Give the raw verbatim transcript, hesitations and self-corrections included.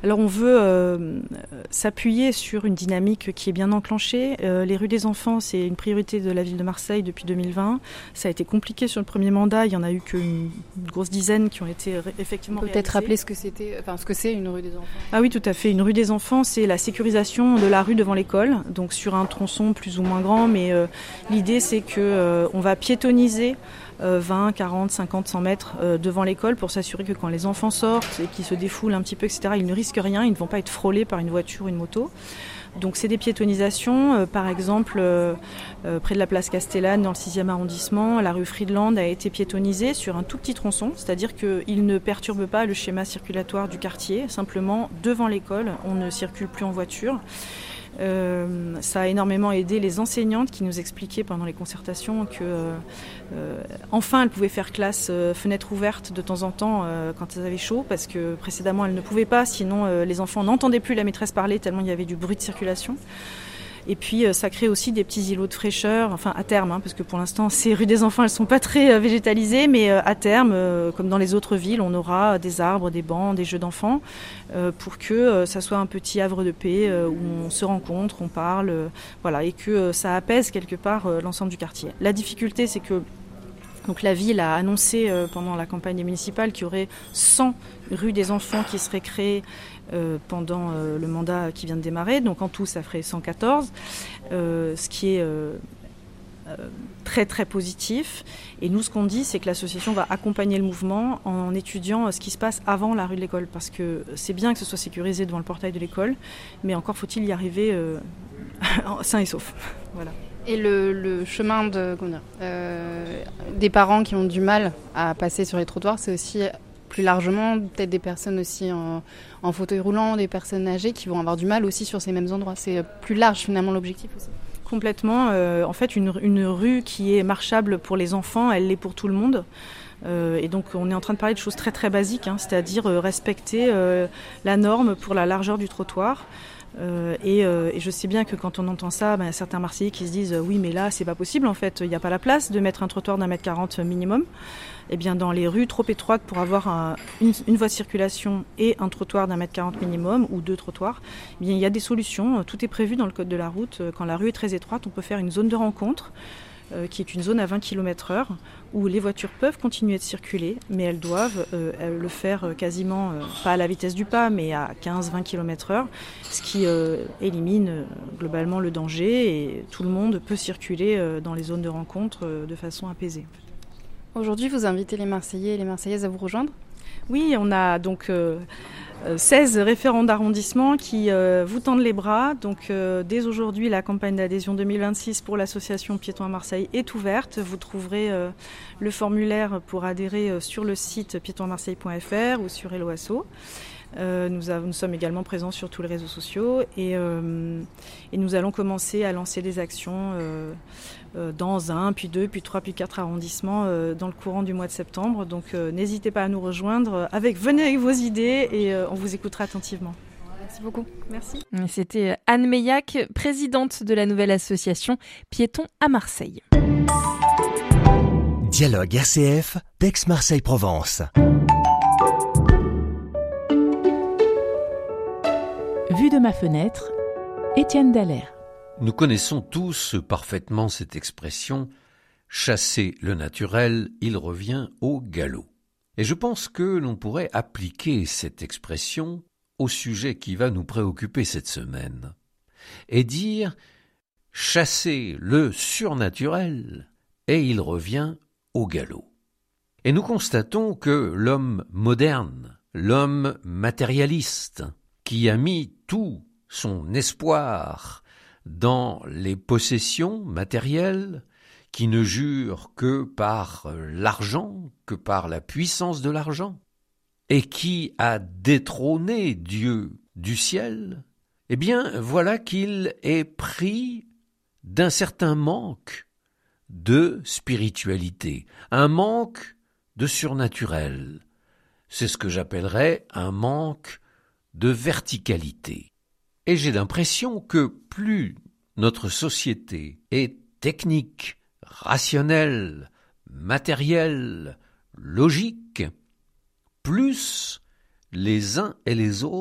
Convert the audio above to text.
Alors on veut euh, s'appuyer sur une dynamique qui est bien enclenchée. Euh, les rues des enfants, c'est une priorité de la ville de Marseille depuis deux mille vingt. Ça a été compliqué sur le premier mandat. Il y en a eu qu'une grosse dizaine qui ont été ré- effectivement Peut-être réalisées. rappeler ce que c'était, enfin ce que c'est une rue des enfants. Ah oui, tout à fait. Une rue des enfants, c'est la sécurisation de la rue devant l'école, donc sur un tronçon plus ou moins grand. Mais euh, l'idée, c'est que euh, on va piétoniser euh, vingt, quarante, cinquante, cent mètres euh, devant l'école pour s'assurer que quand les enfants sortent et qu'ils se défoulent un petit peu, et cetera, ils ne risquent rien, ils ne vont pas être frôlés par une voiture ou une moto. Donc c'est des piétonisations, euh, par exemple euh, euh, près de la place Castellane dans le sixième arrondissement, la rue Friedland a été piétonisée sur un tout petit tronçon, c'est-à-dire qu'il ne perturbe pas le schéma circulatoire du quartier, simplement devant l'école on ne circule plus en voiture. Euh, ça a énormément aidé les enseignantes qui nous expliquaient pendant les concertations que euh, euh, enfin elles pouvaient faire classe euh, fenêtre ouverte de temps en temps euh, quand elles avaient chaud, parce que précédemment elles ne pouvaient pas, sinon euh, les enfants n'entendaient plus la maîtresse parler tellement il y avait du bruit de circulation. Et puis euh, ça crée aussi des petits îlots de fraîcheur, enfin à terme, hein, parce que pour l'instant ces rues des enfants elles sont pas très euh, végétalisées, mais euh, à terme, euh, comme dans les autres villes, on aura des arbres, des bancs, des jeux d'enfants, euh, pour que euh, ça soit un petit havre de paix euh, où on se rencontre, on parle, euh, voilà, et que euh, ça apaise quelque part euh, l'ensemble du quartier. La difficulté, c'est que donc la ville a annoncé euh, pendant la campagne municipale qu'il y aurait cent rues des enfants qui seraient créées euh, pendant euh, le mandat qui vient de démarrer. Donc en tout, ça ferait cent quatorze, euh, ce qui est euh, euh, très très positif. Et nous, ce qu'on dit, c'est que l'association va accompagner le mouvement en étudiant euh, ce qui se passe avant la rue de l'école. Parce que c'est bien que ce soit sécurisé devant le portail de l'école, mais encore faut-il y arriver euh, sain et sauf. Voilà. Et le, le chemin de, comment dire, euh, des parents qui ont du mal à passer sur les trottoirs, c'est aussi plus largement peut-être des personnes aussi en, en fauteuil roulant, des personnes âgées qui vont avoir du mal aussi sur ces mêmes endroits. C'est plus large finalement l'objectif aussi. Complètement. Euh, en fait, une, une rue qui est marchable pour les enfants, elle l'est pour tout le monde. Euh, et donc on est en train de parler de choses très très basiques, hein, c'est-à-dire euh, respecter euh, la norme pour la largeur du trottoir. Euh, et, euh, et je sais bien que quand on entend ça, ben, certains Marseillais qui se disent euh, oui mais là c'est pas possible en fait, il n'y a pas la place de mettre un trottoir d'un mètre quarante minimum. Et bien dans les rues trop étroites pour avoir un, une, une voie de circulation et un trottoir d'un mètre quarante minimum ou deux trottoirs, eh bien il y a des solutions, tout est prévu dans le code de la route. Quand la rue est très étroite, on peut faire une zone de rencontre euh, qui est une zone à vingt kilomètres heure où les voitures peuvent continuer de circuler, mais elles doivent euh, le faire quasiment, euh, pas à la vitesse du pas, mais à quinze à vingt kilomètres heure, ce qui euh, élimine euh, globalement le danger et tout le monde peut circuler euh, dans les zones de rencontre euh, de façon apaisée. Aujourd'hui, vous invitez les Marseillais et les Marseillaises à vous rejoindre ? Oui, on a donc euh, seize référents d'arrondissement qui euh, vous tendent les bras. Donc euh, dès aujourd'hui, la campagne d'adhésion deux mille vingt-six pour l'association Piétons à Marseille est ouverte. Vous trouverez euh, le formulaire pour adhérer euh, sur le site piétons à marseille point f r ou sur Hello Asso. Euh, nous, avons, nous sommes également présents sur tous les réseaux sociaux et, euh, et nous allons commencer à lancer des actions euh, euh, dans un, puis deux, puis trois, puis quatre arrondissements euh, dans le courant du mois de septembre. Donc euh, n'hésitez pas à nous rejoindre. Avec, venez avec vos idées et euh, on vous écoutera attentivement. Merci beaucoup. Merci. C'était Anne Meillac, présidente de la nouvelle association Piétons à Marseille. Dialogue R C F d'Aix-Marseille-Provence. Vue de ma fenêtre, Étienne Dallaire. Nous connaissons tous parfaitement cette expression « chasser le naturel, il revient au galop ». Et je pense que l'on pourrait appliquer cette expression au sujet qui va nous préoccuper cette semaine et dire « chasser le surnaturel et il revient au galop ». Et nous constatons que l'homme moderne, l'homme matérialiste, qui a mis tout son espoir dans les possessions matérielles, qui ne jure que par l'argent, que par la puissance de l'argent, et qui a détrôné Dieu du ciel, eh bien voilà qu'il est pris d'un certain manque de spiritualité, un manque de surnaturel. C'est ce que j'appellerais un manque de verticalité. Et j'ai l'impression que plus notre société est technique, rationnelle, matérielle, logique, plus les uns et les autres